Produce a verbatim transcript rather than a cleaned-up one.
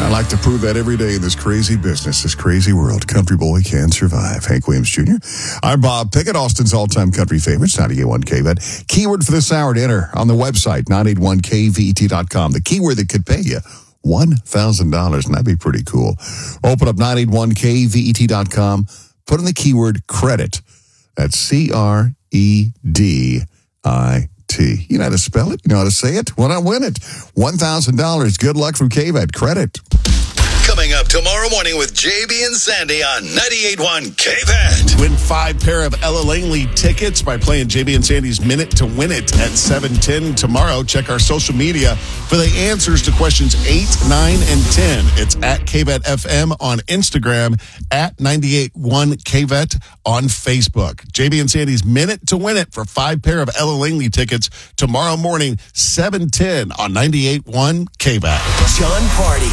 I like to prove that every day in this crazy business, this crazy world. Country boy can survive. Hank Williams Junior I'm Bob Pickett, Austin's all-time country favorites, ninety-eight point one K V E T. Keyword for this hour to enter on the website, nine eight one K V E T dot com. The keyword that could pay you one thousand dollars, and that'd be pretty cool. Open up nine eight one K V E T dot com. Put in the keyword credit. That's C R E D I T. You know how to spell it? You know how to say it? Well, I win it. one thousand dollars. Good luck from K V E T. Credit. Coming up tomorrow morning with J B and Sandy on ninety-eight point one K V E T. Win five pair of Ella Langley tickets by playing J B and Sandy's Minute to Win It at seven ten tomorrow. Check our social media for the answers to questions eight, nine, and ten. It's at K V E T F M on Instagram, at ninety-eight point one K V E T on Facebook. J B and Sandy's Minute to Win It for five pair of Ella Langley tickets tomorrow morning, seven ten on ninety-eight point one K V E T. John Party,